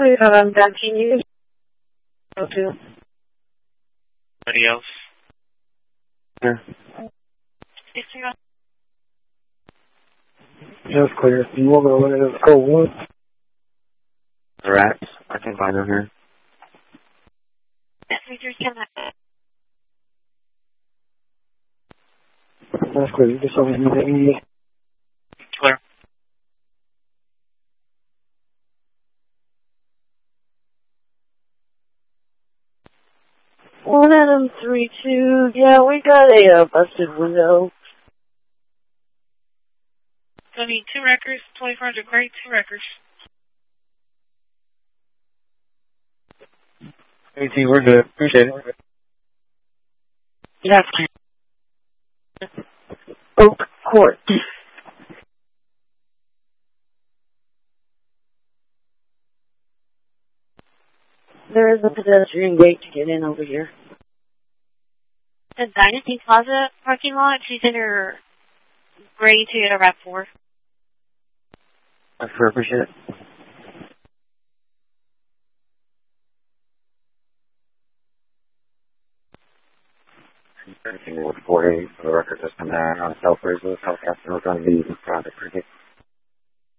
Can you go to? Anybody else? Yeah. That's clear. You want to let it go what? The rats. I can find them here. That's clear. You just always need to eat. Clear. One Adam 3-2. Yeah, we got a busted window. So I need 2 records, 2400 great, 2 records. 18, we're good. Appreciate it. Yeah. Oak Court. There is a pedestrian gate to get in over here. The Dynasty Plaza parking lot, she's in her gray Toyota RAV4. I sure appreciate it. Everything was 4 days for the record just come down on South Bridge, South Castle, going to be private cricket.